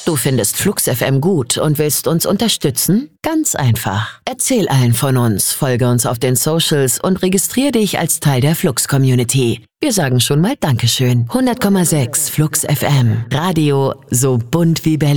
Du findest Flux FM gut und willst uns unterstützen? Ganz einfach. Erzähl allen von uns, folge uns auf den Socials und registrier dich als Teil der Flux-Community. Wir sagen schon mal Dankeschön. 100,6 Flux FM. Radio so bunt wie Berlin.